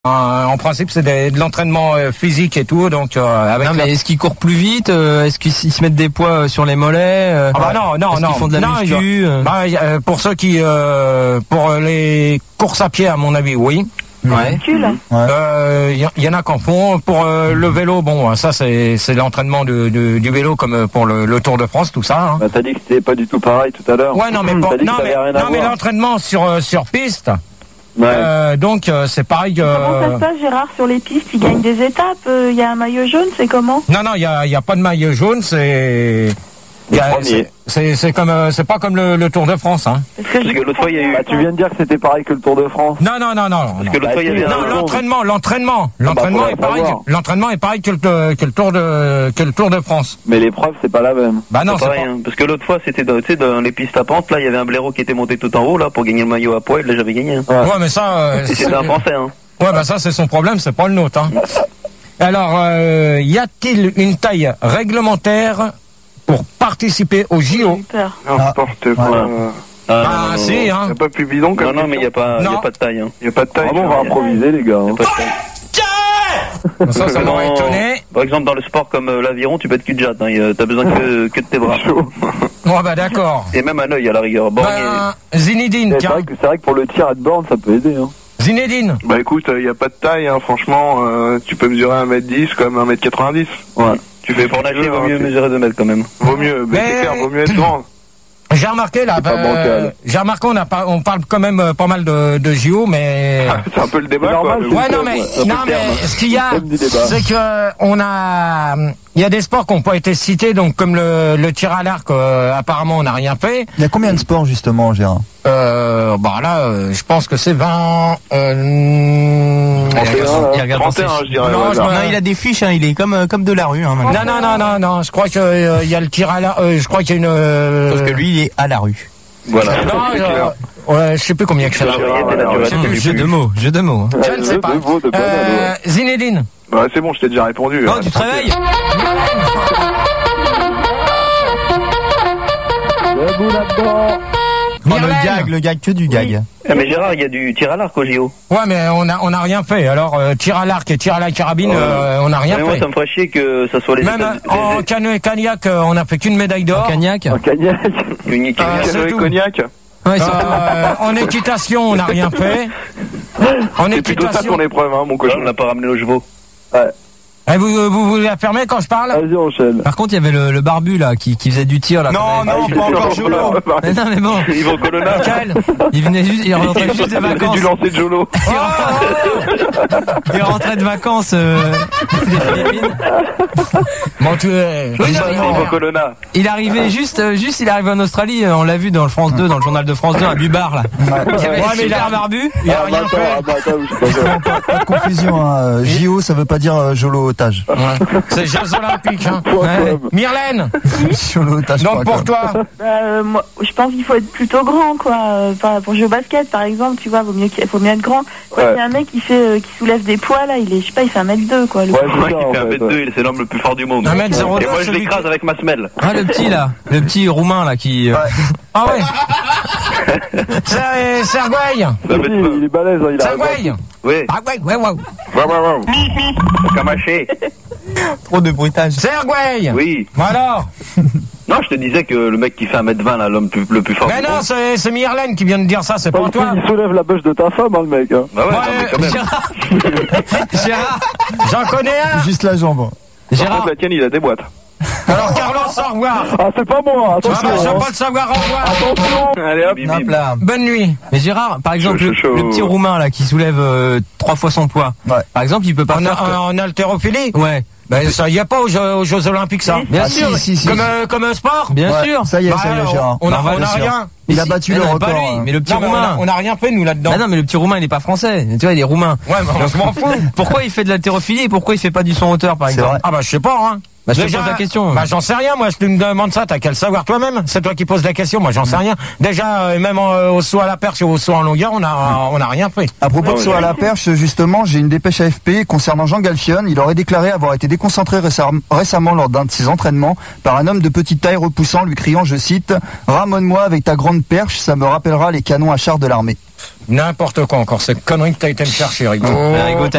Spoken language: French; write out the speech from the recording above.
En principe, c'est de l'entraînement physique et tout, donc avec. Non, mais est-ce qu'ils courent plus vite? Est-ce qu'ils se mettent des poids sur les mollets? Ah bah non. Ils font de la muscu? Pour ceux qui, pour les courses à pied, à mon avis, oui. Ouais. Y en a qu'en font. Pour le vélo, bon, ça c'est l'entraînement du vélo comme pour le Tour de France, tout ça. Hein. Bah, t'as dit que c'était pas du tout pareil tout à l'heure. Ouais, non, mais mais l'entraînement sur piste. Ouais. Donc c'est pareil. Comment ça se passe, Gérard, sur les pistes? Ils gagnent des étapes. Il y a un maillot jaune, c'est comment? Non, il y a pas de maillot jaune. C'est comme c'est pas comme le Tour de France, hein. Parce que l'autre fois il y a eu. Bah, tu viens de dire que c'était pareil que le Tour de France. Non. Parce que l'autre fois il y avait l'entraînement est pareil. L'entraînement est pareil que le Tour de France. Mais l'épreuve c'est pas la même. Bah non, c'est pareil, hein, parce que l'autre fois c'était dans les pistes à pente. Là il y avait un blaireau qui était monté tout en haut là pour gagner le maillot à poil. Là j'avais gagné. Hein. Ouais, mais ça. C'était un Français. Hein. Ouais, bah ça c'est son problème, c'est pas le nôtre. Hein. Alors, y a-t-il une taille réglementaire pour participer au JO? N'importe quoi. Si, hein. Y a pas plus bidon comme Non, mais y a pas de taille. Hein. Y a pas de taille. Ah bon, on va improviser les gars. Y a pas de taille. Ça m'aurait étonné. Par exemple, dans le sport comme l'aviron, tu peux être cul-de-jatte. Hein. T'as besoin que de tes bras. Ouais, bah d'accord. Et même un œil à la rigueur. Zinedine, c'est vrai que pour le tir à de borne, ça peut aider. Hein. Zinedine. Bah écoute, y a pas de taille, hein. Franchement, tu peux mesurer 1m10 comme 1m90. Ouais. Tu fais pour nager, vaut mieux mesurer 2 mètres quand même. Vaut mieux, mais c'est clair, vaut mieux être grand. J'ai remarqué là, on parle quand même pas mal de JO, mais c'est un peu le débat. Normal, quoi, mais ce qu'il y a, c'est que il y a des sports qui n'ont pas été cités, donc comme le tir à l'arc, apparemment on n'a rien fait. Il y a combien de sports justement, Gérard? Je pense que c'est 20. Il regarde 31, je dirais. Non, il a des fiches, hein, il est comme de la rue. Hein, non, je crois que il y a le tir à l'arc. Je crois qu'il y a une. Sauf que lui, il est à la rue. Voilà. Je sais plus combien que c'est. Jeu de mots. Je ne sais pas. Zinedine. Bah c'est bon, je t'ai déjà répondu. Oh, tu te réveilles. Le gag, que du gag. Ah, mais Gérard, il y a du tir à l'arc au JO. Ouais, mais on a rien fait. Alors, tir à l'arc et tir à la carabine, on n'a rien fait. Moi, ça me ferait chier que ça soit les. Même en canoë cognac, on a fait qu'une médaille d'or. En cognac. Unique. C'est tout. Cognac. Ouais, en équitation, on n'a rien fait. C'est plutôt ça ton épreuve, hein, mon cochon. On n'a pas ramené nos chevaux. Ouais. Et vous la fermez quand je parle? Vas-y, enchaîne. Par contre, il y avait le barbu là qui faisait du tir là. Non, pas encore Jolo. Mais bon. Yvan Colonna. Il venait juste, il rentrait juste des vacances. Il a dû lancer Jolo. Il rentrait de vacances des Philippines. Bon, tu es. Yvan Colonna. Il arrivait juste, il est arrivé en Australie. On l'a vu dans le France 2, dans le journal de France 2, à Bubar là. Mais il a un barbu. Il a rien fait. Pas de confusion, hein. JO, ça veut pas dire Jolo otage. C'est Jeux Olympiques. Hein. Myrlène. Jolo otage. Donc pour toi. Moi, je pense qu'il faut être plutôt grand, quoi. Pour jouer au basket, par exemple, tu vois, faut mieux être grand. Il y a un mec qui soulève des poids là, il fait 1m2, quoi. Il fait 1m2, c'est l'homme le plus fort du monde. 1m02. Et moi je l'écrase avec ma semelle. Ah, le petit roumain là qui. Ah ouais. Sergueï. Il est balèze, hein, il a. Sergueï. Oui. Ah ouais. Camaché. Trop de bruitage. Sergueï. Oui. Alors. Non, je te disais que le mec qui fait 1m20 là, l'homme le plus fort Mais du non, monde. c'est Myrlène qui vient de dire ça, c'est pas toi. Il soulève la bûche de ta femme, hein, le mec. Hein. Bah ouais, quand même. Gérard, j'en connais un. Juste la jambe. Gérard, la tienne, il a des boîtes. Alors Carlos, au revoir. Ah, c'est pas moi, attention. Jean-Paul Savoir, au revoir. Attention. Allez hop. hop là. Bonne nuit. Mais Gérard, par exemple, le petit roumain là qui soulève 3 fois son poids. Ouais. Par exemple, il peut pas faire en haltérophilie. Ouais. Ben ça y a pas aux Jeux Olympiques ça. Bien sûr. Si. Comme un sport. Bien sûr. Ça y est, Gérard. On a rien. Il a battu le record. Pas lui, mais le petit roumain. On a rien fait nous là-dedans. Non, mais le petit roumain il est pas français. Tu vois, il est roumain. Ouais, mais je m'en fous. Pourquoi il fait de l'haltérophilie et pourquoi il fait pas du son hauteur par exemple? Ah bah je sais pas hein. Bah, je te pose la question. Bah, j'en sais rien, moi, je te me demande ça, t'as qu'à le savoir toi-même. C'est toi qui poses la question, moi, j'en sais rien. Déjà, même au saut à la perche et au saut en longueur, on a rien fait. À propos de saut à la perche, justement, j'ai une dépêche AFP concernant Jean Galfion. Il aurait déclaré avoir été déconcentré récemment lors d'un de ses entraînements par un homme de petite taille repoussant, lui criant, je cite, « Ramène-moi avec ta grande perche, ça me rappellera les canons à char de l'armée ». N'importe quoi encore, cette connerie que t'as été me chercher, Rigaud. Rigaud,